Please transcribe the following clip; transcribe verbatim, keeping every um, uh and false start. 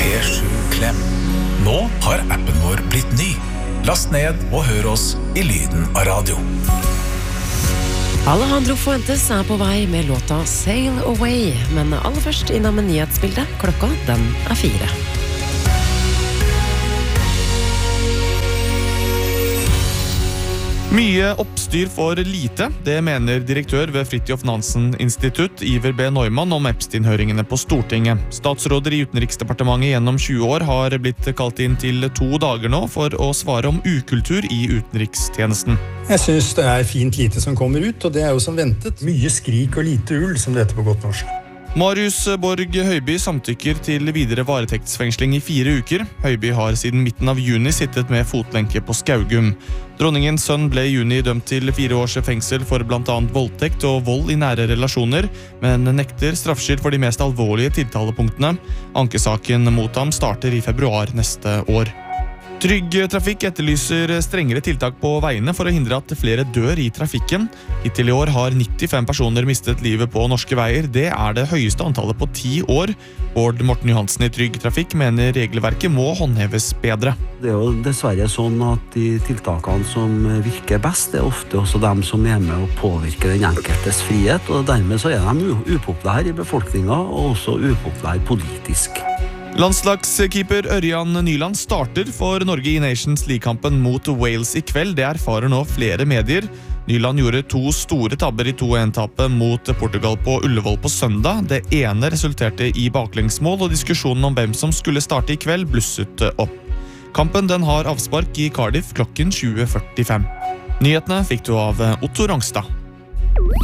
P sju Klem. Nå har appen vår blitt ny. Last ned og hør oss i lyden av radio. Alejandro Fuentes er på vei med låta Sail Away, men aller først innom en nyhetsbilde. Klokka, den er fire. Mye oppstyr for lite, det mener direktør ved Fridtjof Nansen Institutt, Iver B. Neumann, om Epstein-høringene på Stortinget. Statsråder i Utenriksdepartementet gjennom tjue år har blitt kalt inn til to dager nå for å svare om ukultur i utenrikstjenesten. Jeg synes det er fint lite som kommer ut, og det er jo som ventet. Mye skrik og lite ull, som det heter på godt norsk. Marius Borg Høiby samtykker til videre varetektsfengsling i fire uker. Høiby har siden midten av juni sittet med fotlenke på Skaugum. Dronningens sønn ble i juni dømt til fire års fengsel for blant annet voldtekt og vold i nære relasjoner, men nekter straffskyld for de mest alvorlige tiltalepunktene. Ankesaken mot ham starter i februar neste år. Trygg Trafikk etterlyser strengere tiltak på veiene for å hindre at flere dør i trafikken. Hittil i år har nittifem personer mistet livet på norske veier. Det er det høyeste antallet på ti år. Bård Morten Johansen i Trygg Trafikk mener regelverket må håndheves bedre. Det er jo dessverre sånn at de tiltakene som virker best, er ofte også dem som er med å påvirke den enkeltes frihet, og dermed så er de upopulære i befolkningen, og også upopulære politisk. Landslagskeeper Ørjan Nyland starter for Norge i Nations League-kampen mot Wales i kveld. Det erfarer nå flere medier. Nyland gjorde to store tabber i to en-tapet mot Portugal på Ullevål på søndag. Det ene resulterte i baklengsmål, og diskusjonen om hvem som skulle starte i kveld blusset opp. Kampen den har avspark i Cardiff klokken tjue førtifem. Nyhetene fikk du av Otto Rangstad.